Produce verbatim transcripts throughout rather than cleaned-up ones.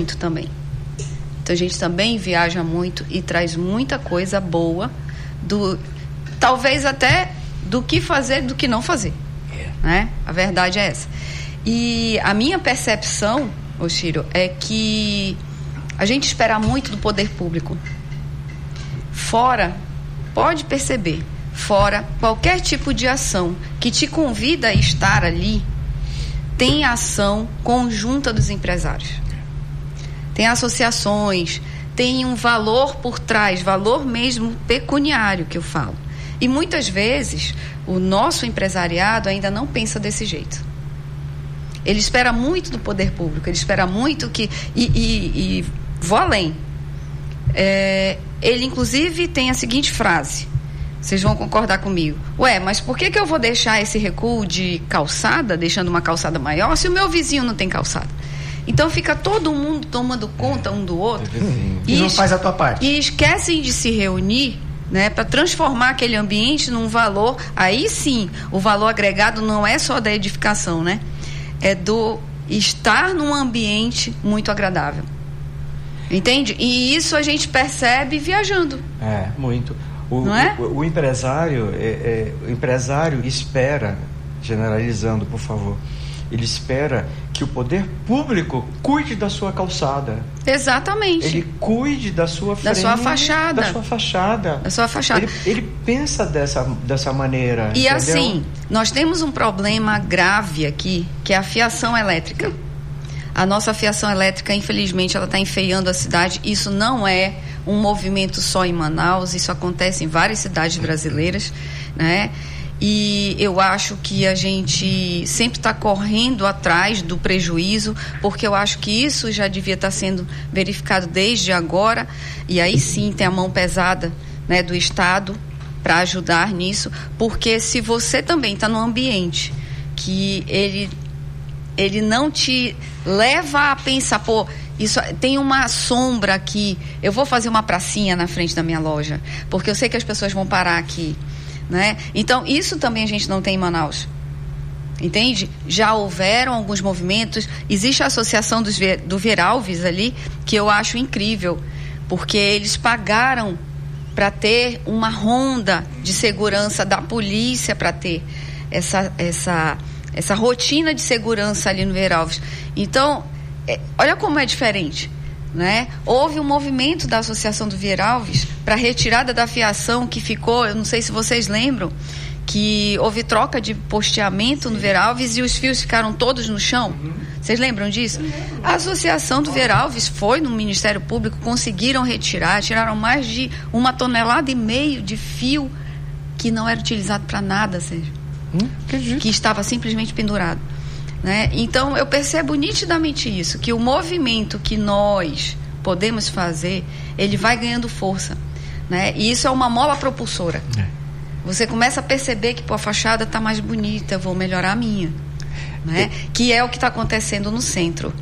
muito também. Então a gente também viaja muito e traz muita coisa boa, do, talvez até do que fazer, do que não fazer. Yeah. Né? A verdade é essa. E a minha percepção, ô Ciro, é que a gente espera muito do poder público. Fora, pode perceber, fora qualquer tipo de ação que te convida a estar ali, tem ação conjunta dos empresários. Tem associações, tem um valor por trás, valor mesmo pecuniário que eu falo. E muitas vezes o nosso empresariado ainda não pensa desse jeito. Ele espera muito do poder público, ele espera muito que... E, e, e vou além. É, ele, inclusive, tem a seguinte frase, vocês vão concordar comigo. Ué, mas por que, que eu vou deixar esse recuo de calçada, deixando uma calçada maior, se o meu vizinho não tem calçada? Então fica todo mundo tomando conta um do outro. E, e não faz a tua parte. E esquecem de se reunir, né, para transformar aquele ambiente num valor. Aí sim, o valor agregado não é só da edificação, né? É do estar num ambiente muito agradável. Entende? E isso a gente percebe viajando. É, muito. O, não é? o, o empresário, é, é, o empresário espera, generalizando, por favor, ele espera que o poder público cuide da sua calçada. Exatamente. Ele cuide da sua frente, da sua fachada. Da sua fachada. Da sua fachada. Ele, ele pensa dessa, dessa maneira. E entendeu? assim, nós temos um problema grave aqui, que é a fiação elétrica. A nossa fiação elétrica, infelizmente, ela está enfeiando a cidade. Isso não é um movimento só em Manaus, isso acontece em várias cidades brasileiras, né? E eu acho que a gente sempre está correndo atrás do prejuízo, porque eu acho que isso já devia estar sendo verificado desde agora, e aí sim tem a mão pesada, né, do Estado para ajudar nisso, porque se você também está num ambiente que ele, ele não te leva a pensar, pô, isso, tem uma sombra aqui, eu vou fazer uma pracinha na frente da minha loja, porque eu sei que as pessoas vão parar aqui. Né? Então, isso também a gente não tem em Manaus. Entende? Já houveram alguns movimentos. Existe a associação dos, do Veralves ali, que eu acho incrível, porque eles pagaram para ter uma ronda de segurança da polícia, para ter essa, essa, essa rotina de segurança ali no Veralves. Então, é, olha como é diferente. Né? Houve um movimento da Associação do Veralves para retirada da fiação que ficou, eu não sei se vocês lembram, que houve troca de posteamento no Veralves e os fios ficaram todos no chão. Uhum. Vocês lembram disso? A Associação do Veralves foi no Ministério Público, conseguiram retirar, tiraram mais de uma tonelada e meio de fio que não era utilizado para nada, Sérgio. Hum, que, que estava simplesmente pendurado. Né? Então eu percebo nitidamente isso, que o movimento que nós podemos fazer, ele vai ganhando força, né? E isso é uma mola propulsora. É. Você começa a perceber que pô, a fachada está mais bonita, eu vou melhorar a minha, né? É. Que é o que está acontecendo no centro.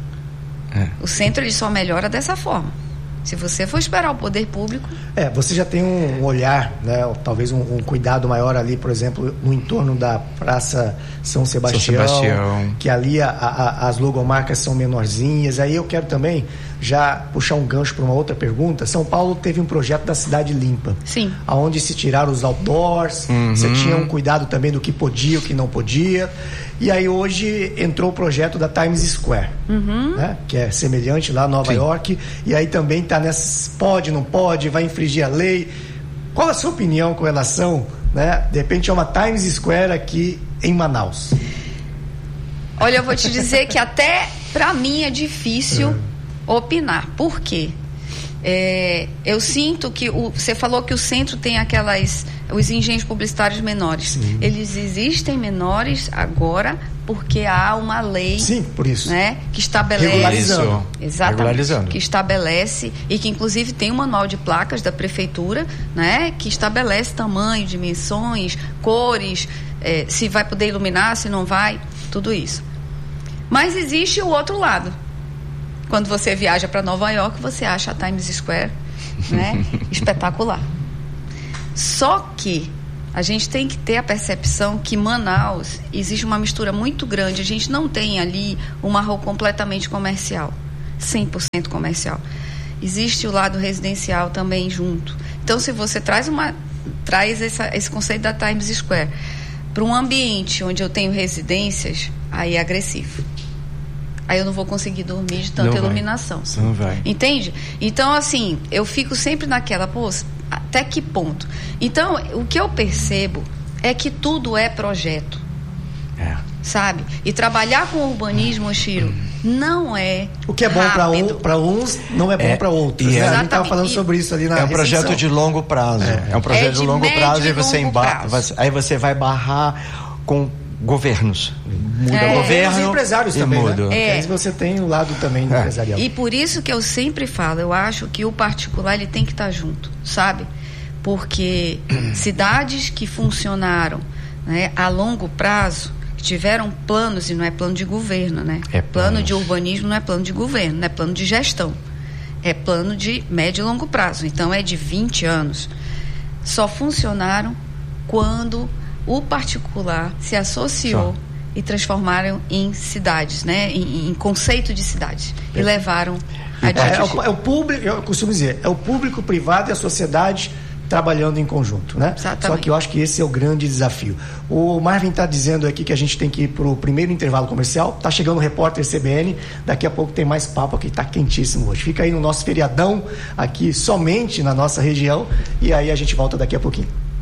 É. O centro ele só melhora dessa forma. Se você for esperar o poder público... É, você já tem um olhar, né, talvez um, um cuidado maior ali, por exemplo, no entorno da Praça São Sebastião, São Sebastião. Que ali a, a, as logomarcas são menorzinhas. Aí eu quero também já puxar um gancho para uma outra pergunta. São Paulo teve um projeto da Cidade Limpa. Sim. Onde se tiraram os outdoors, uhum. Você tinha um cuidado também do que podia, o que não podia. E aí hoje entrou o projeto da Times Square, uhum. né? Que é semelhante lá em Nova Sim. York, e aí também está nessas, pode, não pode, vai infringir a lei. Qual a sua opinião com relação, né? De repente é uma Times Square aqui em Manaus. Olha, eu vou te dizer que até para mim é difícil uhum. opinar. Por quê? É, eu sinto que o, você falou que o centro tem aquelas os engenhos publicitários menores. Sim. Eles existem menores agora porque há uma lei. Sim, por isso. Né, que estabelece. Regularizando. Exatamente. Regularizando. Que estabelece e que inclusive tem um manual de placas da prefeitura, né, que estabelece tamanho, dimensões, cores, é, se vai poder iluminar, se não vai, tudo isso. Mas existe o outro lado. Quando você viaja para Nova York, você acha a Times Square, né, espetacular. Só que a gente tem que ter a percepção que Manaus existe uma mistura muito grande. A gente não tem ali uma rua completamente comercial. cem por cento comercial. Existe o lado residencial também junto. Então, se você traz, uma, traz essa, esse conceito da Times Square para um ambiente onde eu tenho residências, aí é agressivo. Aí eu não vou conseguir dormir de tanta não iluminação. Vai. Não vai. Entende? Então, assim, eu fico sempre naquela, pô, até que ponto? Então, o que eu percebo é que tudo é projeto. É. Sabe? E trabalhar com urbanismo, Chiro, não é o que é bom para um, uns não é bom é, para outros. Né? A gente estava falando sobre isso ali na É um projeto recepção. de longo prazo. É, é um projeto é de, de longo prazo e você embarca, aí você vai barrar com governos. Muda é. o governo. E os empresários e também. Muda. Né? É. Aí você tem o lado também do é. empresarial. E por isso que eu sempre falo, eu acho que o particular ele tem que estar junto, sabe? Porque cidades que funcionaram, né, a longo prazo, que tiveram planos, e não é plano de governo, né? É plano planos. de urbanismo não é plano de governo, não é plano de gestão. É plano de médio e longo prazo. Então é de vinte anos. Só funcionaram quando o particular se associou Só. e transformaram em cidades, né? Em, em conceito de cidades. É. E levaram adiante. É, é, o, é o público, eu costumo dizer, é o público privado e a sociedade trabalhando em conjunto, né? Exatamente. Só que eu acho que esse é o grande desafio. O Marvin está dizendo aqui que a gente tem que ir para o primeiro intervalo comercial. Está chegando o repórter C B N. Daqui a pouco tem mais papo aqui, está quentíssimo hoje. Fica aí no nosso feriadão, aqui somente na nossa região. E aí a gente volta daqui a pouquinho.